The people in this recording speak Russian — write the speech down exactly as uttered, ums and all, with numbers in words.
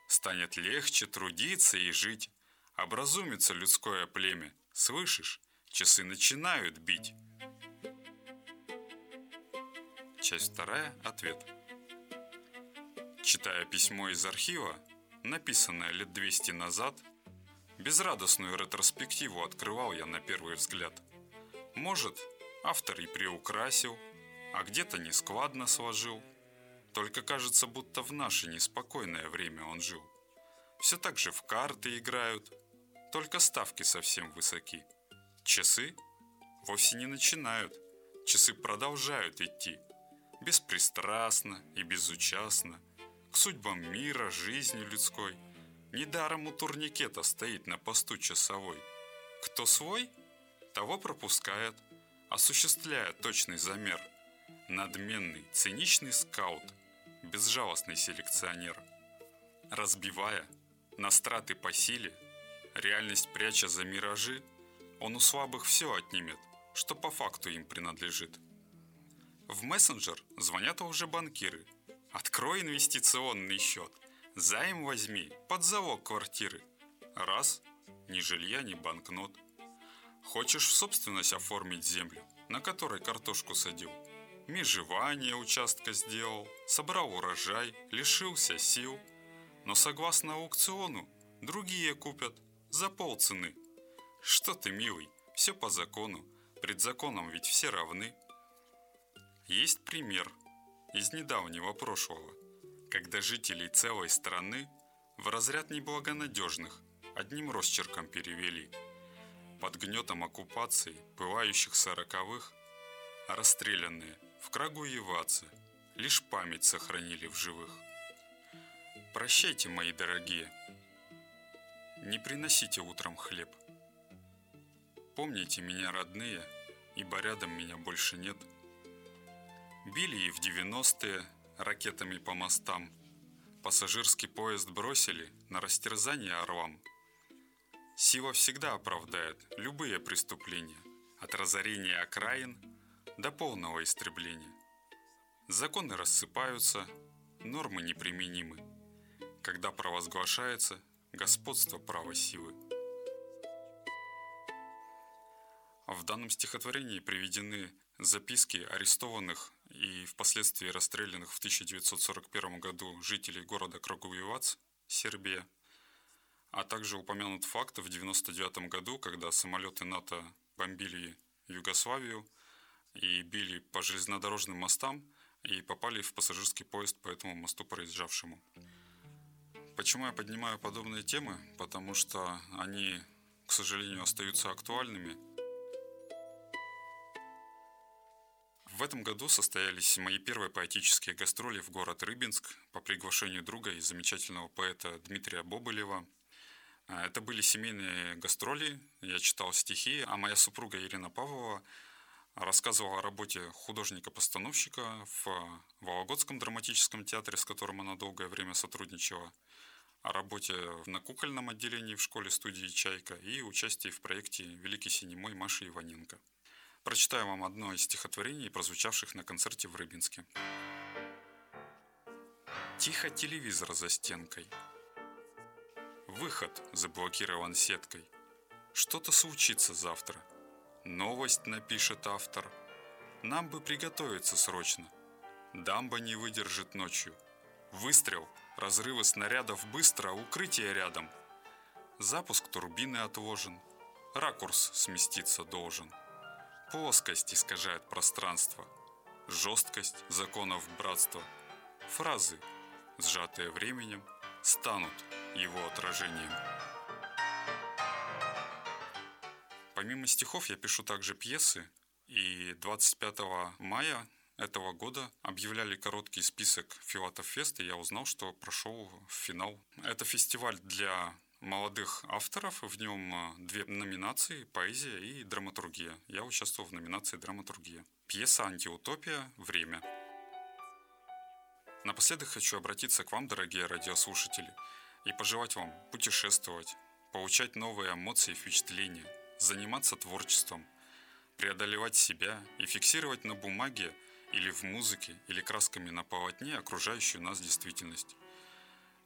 Станет легче трудиться и жить. Образумится людское племя. Слышишь, часы начинают бить. Часть вторая. Ответ. Читая письмо из архива, написанное лет двести назад, безрадостную ретроспективу открывал я на первый взгляд. Может, автор и приукрасил, а где-то нескладно сложил. Только кажется, будто в наше неспокойное время он жил. Все так же в карты играют, только ставки совсем высоки. Часы вовсе не начинают, часы продолжают идти. Беспристрастно и безучастно к судьбам мира, жизни людской. Недаром у турникета стоит на посту часовой. Кто свой, того пропускает, осуществляя точный замер. Надменный, циничный скаут, безжалостный селекционер. Разбивая на страты по силе, реальность пряча за миражи, он у слабых все отнимет, что по факту им принадлежит. В мессенджер звонят уже банкиры. Открой инвестиционный счет, займ возьми под залог квартиры. Раз, ни жилья, ни банкнот. Хочешь в собственность оформить землю, на которой картошку садил? Межевание участка сделал, собрал урожай, лишился сил. Но согласно аукциону, другие купят за полцены. Что ты, милый, все по закону, пред законом ведь все равны. Есть пример из недавнего прошлого, когда жителей целой страны в разряд неблагонадежных одним росчерком перевели. Под гнетом оккупации пылающих сороковых расстрелянные в крагу Явацы лишь память сохранили в живых. Прощайте, мои дорогие, не приносите утром хлеб. Помните меня, родные, ибо рядом меня больше нет. Били и в девяностые ракетами по мостам. Пассажирский поезд бросили на растерзание орлам. Сила всегда оправдает любые преступления, от разорения окраин до полного истребления. Законы рассыпаются, нормы неприменимы, когда провозглашается господство права силы. В данном стихотворении приведены записки арестованных и впоследствии расстрелянных в тысяча девятьсот сорок первом году жителей города Крагуевац, Сербия, а также упомянут факт в девяносто девятом году, когда самолеты НАТО бомбили Югославию и били по железнодорожным мостам и попали в пассажирский поезд по этому мосту проезжавшему. Почему я поднимаю подобные темы? Потому что они, к сожалению, остаются актуальными. В этом году состоялись мои первые поэтические гастроли в город Рыбинск по приглашению друга и замечательного поэта Дмитрия Бобылева. Это были семейные гастроли, я читал стихи, а моя супруга Ирина Павлова рассказывала о работе художника-постановщика в Вологодском драматическом театре, с которым она долгое время сотрудничала, о работе на кукольном отделении в школе-студии «Чайка» и участии в проекте «Великий синемой» Маши Иваненко. Прочитаю вам одно из стихотворений, прозвучавших на концерте в Рыбинске. Тихо телевизор за стенкой. Выход заблокирован сеткой. Что-то случится завтра. Новость напишет автор. Нам бы приготовиться срочно. Дамба не выдержит ночью. Выстрел, разрывы снарядов быстро, укрытие рядом. Запуск турбины отложен. Ракурс сместиться должен. Плоскость искажает пространство. Жесткость законов братства. Фразы, сжатые временем, станут его отражением. Помимо стихов я пишу также пьесы, и двадцать пятого мая этого года объявляли короткий список Филатов-фест, и я узнал, что прошел финал. Это фестиваль для молодых авторов, в нем две номинации – поэзия и драматургия. Я участвовал в номинации драматургия. Пьеса «Антиутопия. Время». Напоследок хочу обратиться к вам, дорогие радиослушатели, и пожелать вам путешествовать, получать новые эмоции и впечатления, заниматься творчеством, преодолевать себя и фиксировать на бумаге или в музыке, или красками на полотне окружающую нас действительность.